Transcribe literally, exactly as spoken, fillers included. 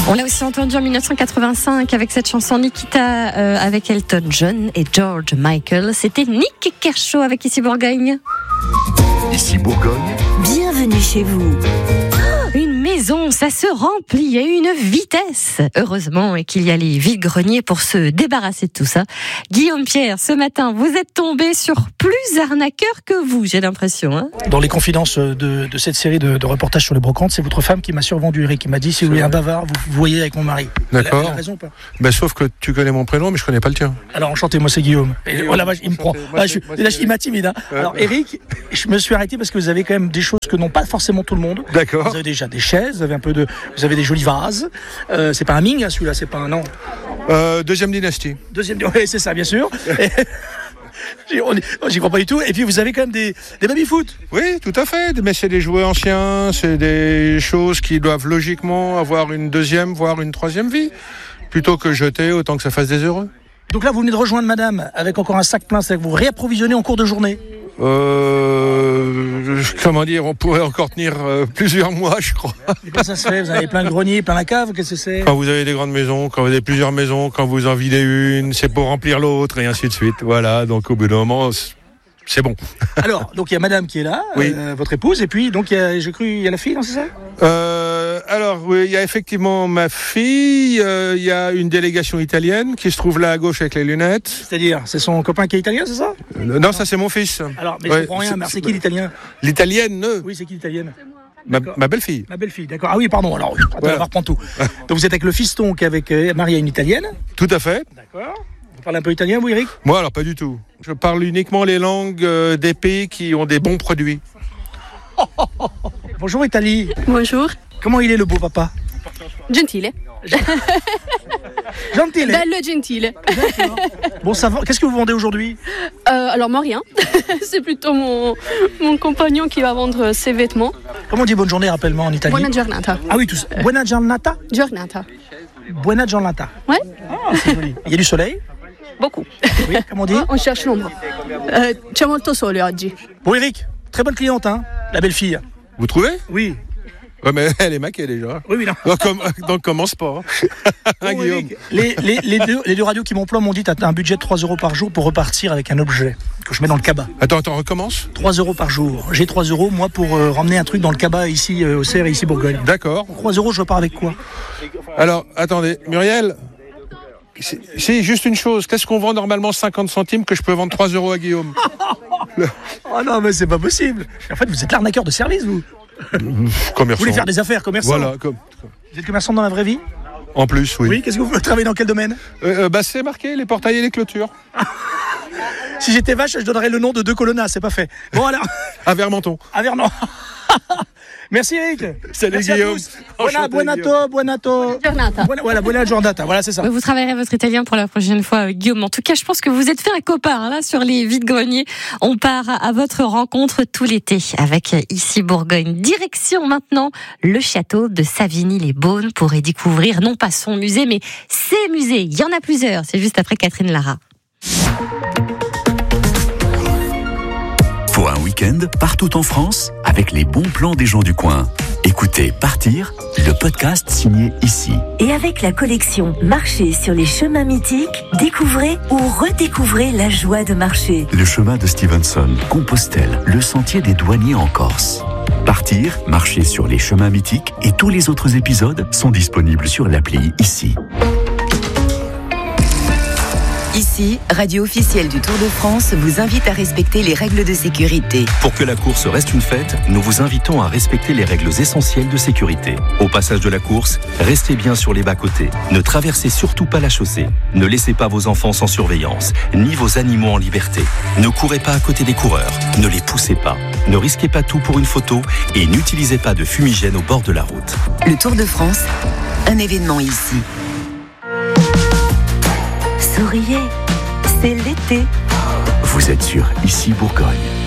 On l'a aussi entendu en dix-neuf cent quatre-vingt-cinq avec cette chanson Nikita euh, avec Elton John et George Michael. C'était Nick Kershaw avec Ici Bourgogne. Ici Bourgogne. Bienvenue chez vous. Une maison, ça se remplit à une vitesse. Heureusement qu'il y a les vides-greniers pour se débarrasser de tout ça. Guillaume Pierre, ce matin, vous êtes tombé sur plus arnaqueurs que vous, j'ai l'impression. Hein Dans les confidences de, de cette série de, de reportages sur les brocantes, c'est votre femme qui m'a survendu, Eric, qui m'a dit si vous voulez un bavard, vous, vous voyez avec mon mari. D'accord. Elle a, elle a raison ou pas? Ben, sauf que tu connais mon prénom, mais je connais pas le tien. Alors enchanté, moi c'est Guillaume. Et, oh la vache, il me prend. Là, je, là, il m'a timide. Hein. Alors Eric, je me suis arrêté parce que vous avez quand même des choses que n'ont pas forcément tout le monde. D'accord. Vous avez déjà des chaises, vous avez un peu de, vous avez des jolis vases. Euh, c'est pas un Ming, hein, celui-là, c'est pas un non. Euh, deuxième dynastie. Deuxième, oui, c'est ça, bien sûr. Et, j'y crois pas du tout. Et puis vous avez quand même des, des baby-foot. Oui, tout à fait. Mais c'est des jouets anciens, c'est des choses qui doivent logiquement avoir une deuxième, voire une troisième vie. Plutôt que jeter, autant que ça fasse des heureux. Donc là, vous venez de rejoindre madame avec encore un sac plein, c'est-à-dire que vous réapprovisionnez en cours de journée. Euh, comment dire, on pourrait encore tenir euh, plusieurs mois, je crois. Et comment ça se fait? Vous avez plein de greniers, plein la cave, qu'est-ce que c'est? Quand vous avez des grandes maisons, quand vous avez plusieurs maisons, quand vous en videz une, c'est pour remplir l'autre, et ainsi de suite. Voilà, donc au bout d'un moment, c'est bon. Alors, donc il y a madame qui est là, oui. euh, votre épouse, et puis, donc, j'ai cru, il y a la fille, non, c'est ça? euh, Alors, oui, il y a effectivement ma fille, il euh, y a une délégation italienne qui se trouve là à gauche avec les lunettes. C'est-à-dire, c'est son copain qui est italien, c'est ça? euh, Non, ça c'est mon fils. Alors, mais ouais, je comprends rien, mais c'est qui l'italien? L'italienne? Oui, c'est qui l'italienne? Ma, ma belle-fille. Ma belle-fille, d'accord. Ah oui, pardon, alors, attends, voilà. On va reprendre tout. Donc vous êtes avec le fiston qui est avec euh, marié à une italienne? Tout à fait. D'accord. Vous parlez un peu italien, vous, Eric? Moi, alors pas du tout. Je parle uniquement les langues euh, des pays qui ont des bons produits. Oh, oh, oh, oh. Bonjour Italie. Bonjour. Comment il est le beau papa? Gentile. Gentile. Bello e gentile. Bon, ça va. Qu'est-ce que vous vendez aujourd'hui? euh, Alors moi rien. C'est plutôt mon, mon compagnon qui va vendre ses vêtements. Comment on dit bonne journée, rappelle-moi, en italien? Buona giornata. Ah oui, tout ça. Buona giornata. Giornata. Buona giornata. Ouais. Ah, c'est joli. Il y a du soleil? Beaucoup. Oui, comment on dit? On cherche l'ombre. Euh, c'è molto sole oggi. Bon Eric, très bonne cliente, hein, la belle fille. Vous trouvez? Oui. Ouais, mais elle est maquée déjà. Oui, oui, non. Donc, com- donc commence pas. Hein, Bon, Guillaume. Eric, les, les, les, deux, les deux radios qui m'emploient m'ont dit t'as un budget de trois euros par jour pour repartir avec un objet que je mets dans le cabas. Attends, attends, recommence. trois euros par jour. J'ai trois euros, moi, pour euh, ramener un truc dans le cabas ici, euh, au Cerf et ici Bourgogne. D'accord. trois euros, je repars avec quoi? Alors, attendez, Muriel, c'est, c'est juste une chose. Qu'est-ce qu'on vend normalement cinquante centimes que je peux vendre trois euros à Guillaume? Oh non, mais c'est pas possible. En fait, vous êtes l'arnaqueur de service, vous. Commerçant. Vous voulez faire des affaires, commerçant? Voilà. Comme... Vous êtes commerçant dans la vraie vie? En plus, oui. Oui, qu'est-ce que vous travaillez dans quel domaine? euh, euh, bah, c'est marqué, les portails et les clôtures. Si j'étais vache, je donnerais le nom de deux colonnas, c'est pas fait. Bon, alors. À Vermenton. À Vernon. Merci Eric. Salut Merci Guillaume. à tous. Buona, buonato, buonato. Giornata. Buona, voilà, buona giornata. Voilà, c'est ça. Vous travaillerez votre italien pour la prochaine fois, Guillaume. En tout cas, je pense que vous êtes fait un copain hein, là sur les vides-greniers. On part à votre rencontre tout l'été avec Ici Bourgogne. Direction maintenant le château de Savigny-les-Beaunes pour y découvrir non pas son musée, mais ses musées. Il y en a plusieurs. C'est juste après Catherine Lara. Pour un week-end, partout en France, avec les bons plans des gens du coin. Écoutez Partir, le podcast signé Ici. Et avec la collection Marcher sur les chemins mythiques, découvrez ou redécouvrez la joie de marcher. Le chemin de Stevenson, Compostelle, le sentier des douaniers en Corse. Partir, marcher sur les chemins mythiques et tous les autres épisodes sont disponibles sur l'appli Ici. Ici, radio officielle du Tour de France vous invite à respecter les règles de sécurité. Pour que la course reste une fête, nous vous invitons à respecter les règles essentielles de sécurité. Au passage de la course, restez bien sur les bas-côtés. Ne traversez surtout pas la chaussée. Ne laissez pas vos enfants sans surveillance, ni vos animaux en liberté. Ne courez pas à côté des coureurs. Ne les poussez pas. Ne risquez pas tout pour une photo et n'utilisez pas de fumigène au bord de la route. Le Tour de France, un événement ici. Souriez, c'est l'été. Vous êtes sur Ici Bourgogne.